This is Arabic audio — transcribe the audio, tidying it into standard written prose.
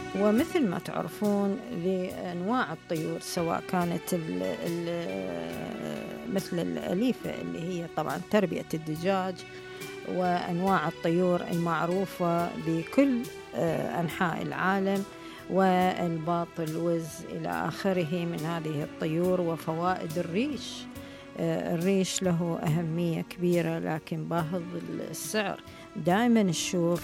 ومثل ما تعرفون لأنواع الطيور، سواء كانت مثل الأليفة اللي هي طبعا تربية الدجاج، وأنواع الطيور المعروفة بكل أنحاء العالم، والباط، الوز إلى آخره من هذه الطيور. وفوائد الريش، الريش له أهمية كبيرة لكن باهظ السعر. دائما نشوف